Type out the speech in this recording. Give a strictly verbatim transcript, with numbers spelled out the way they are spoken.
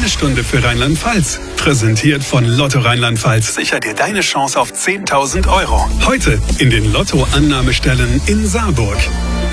Eine Stunde für Rheinland-Pfalz. Präsentiert von Lotto Rheinland-Pfalz. Sicher dir deine Chance auf zehntausend Euro. Heute in den Lotto-Annahmestellen in Saarburg.